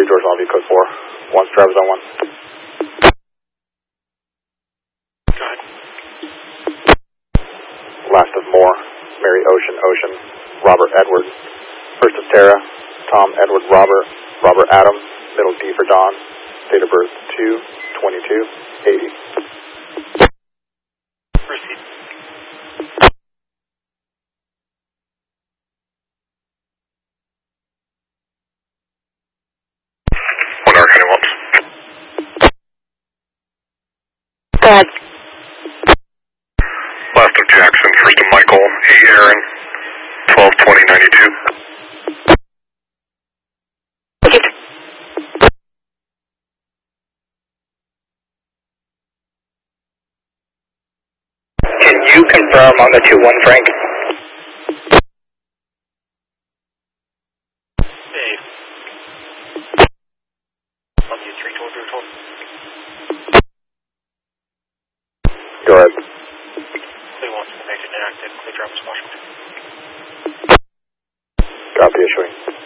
George Longview, code 4. Once driver's on 1. Go ahead. Last of Moore, Mary Ocean, Ocean, Robert Edward. First of Tara, Tom Edward Robert, Robert Adam, middle D for Don, date of birth 2/22/80. Proceed. One hour, County Waltz. Go ahead. Last of Jackson, first of Michael, A. Aaron, 12/20/92. Can you confirm on the 2-1, Frank? Dave. Longview 3 told you told. Go ahead. Clear wants information inactive. Clear drivers Washington. Copy issuing.